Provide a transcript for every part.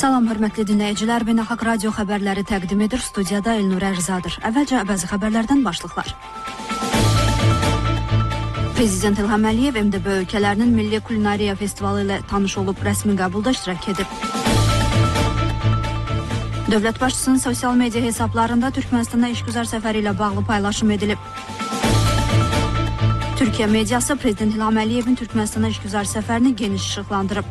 Salam, hörmətli dinləyicilər, Beynəlxalq Radio xəbərləri təqdim edir. Studiyada Elnur Ərzadır. Əvvəlcə bəzi xəbərlərdən başlıqlar. Prezident İlham Əliyev MDB ölkələrinin Milli Kulinariya Festivalı ilə tanış olub, rəsmi qəbulda iştirak edib. Dövlət başçısının sosial media hesablarında Türkmənistana işgüzar səfəri ilə bağlı paylaşım edilib. Türkiyə mediası Prezident İlham Əliyevin Türkmənistana işgüzar səfərini geniş işıqlandırıb.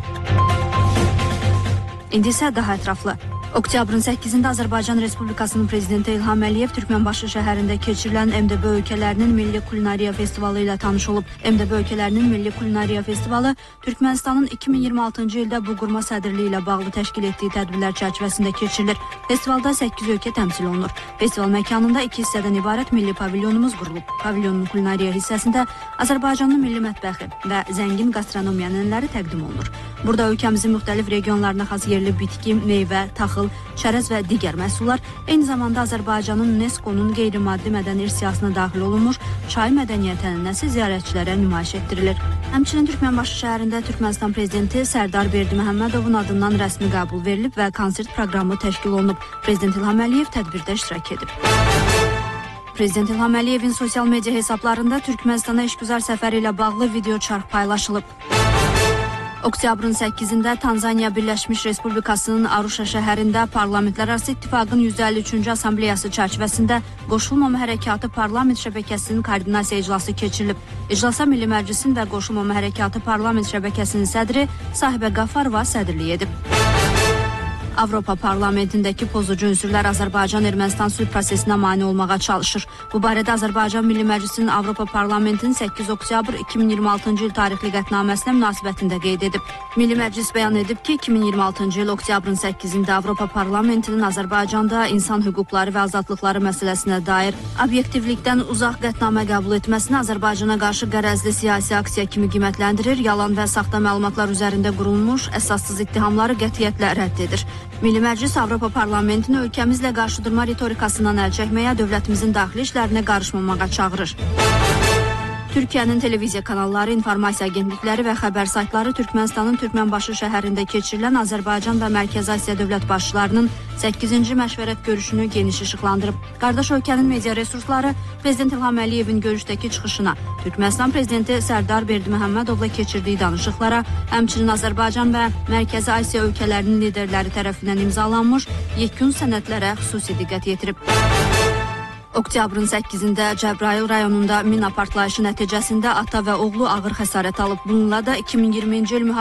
İndi isə daha ətraflı. Oktyabrın 8-də Azərbaycan Respublikasının Prezidenti İlham Əliyev Türkmənbaşı şəhərində keçirilən MDB ölkələrinin Milli Kulinariya Festivalı ilə tanış olub. MDB ölkələrinin Milli Kulinariya Festivalı Türkmənistanın 2026-cı ildə bu qurma sədrliyi ilə bağlı təşkil etdiyi tədbirlər çərçivəsində keçirilir. Festivalda 8 ölkə təmsil olunur. Festival məkanında 2 hissədən ibarət milli pavilyonumuz qurulub. Pavilyonun kulinariya hissəsində Azərbaycanın milli mətbəxi və zəngin qastronomiya ənənələri təqdim olunur. Burada ölkəmizin müxtəlif regionlarına xas yerli bitki, meyvə, taxıl, çərəz və digər məhsullar, eyni zamanda Azərbaycanın UNESCO-nun qeyri-maddi mədəni irs siyahısına daxil olunmuş çay mədəniyyət ənənəsi ziyarətçilərə nümayiş etdirilir. Həmçinin Türkmənbaşı şəhərində Türkmənistan prezidenti Sərdar Berdiməhəmmədovun adından rəsmi qəbul verilib və konsert proqramı təşkil olunub. Prezident İlham Əliyev tədbirdə iştirak edib. Prezident İlham Əliyevin sosial media hesablarında Türkmənistana işgüzar səfəri ilə bağlı video çarx paylaşılıb. Oktyabrın 8-də Tanzaniya Birləşmiş Respublikasının Aruşa şəhərində Parlamentlərarası İttifaqın 153-cü Assambleyası çərçivəsində Qoşulmama Hərəkatı Parlament şəbəkəsinin koordinasiya iclası keçirilib. İclasa Milli Məclisin və Qoşulmama Hərəkatı Parlament şəbəkəsinin sədri Sahibə Qafarova sədrlik edib. Avropa Parlamentindəki pozucu ünsürlər Azərbaycan-Ermənistan sülh prosesinə mane olmağa çalışır. Bu barədə Azərbaycan Milli Məclisinin Avropa Parlamentinin 8 oktyabr 2026-cı il tarixli qətnaməsinə münasibətində qeyd edib. Milli Məclis bəyan edib ki, 2026-cı il oktyabrın 8-də Avropa Parlamentinin Azərbaycanda insan hüquqları və azadlıqları məsələsinə dair obyektivlikdən uzaq qətnamə qəbul etməsini Azərbaycana qarşı qərəzli siyasi aksiya kimi qiymətləndirir, yalan və saxta məlumatlar üzərində qurulmuş əsassız ittihamları qətiyyətlə rədd edir. Milli Məclis Avropa Parlamentini ölkəmizlə qarşıdurma ritorikasından əl çəkməyə, dövlətimizin daxili işlərinə qarışmamağa çağırır. Türkiyənin televiziya kanalları, informasiya agentlikləri və xəbər saytları Türkmənistanın Türkmənbaşı şəhərində keçirilən Azərbaycan və Mərkəzi Asiya dövlət başçılarının 8-ci məşvərət görüşünü geniş işıqlandırıb. Qardaş ölkənin media resursları Prezident İlham Əliyevin görüşdəki çıxışına, Türkmənistan Prezidenti Sərdar Berdiməhəmmədovla keçirdiyi danışıqlara, həmçinin Azərbaycan və Mərkəzi Asiya ölkələrinin liderləri tərəfindən imzalanmış yekun sənədlərə xüsusi diqqət yetirib. Oktyabrın 8-də Cəbrayıl rayonunda mina partlayışı nəticəsində ata və oğlu ağır xəsarət alıb. Bununla da 2020-ci il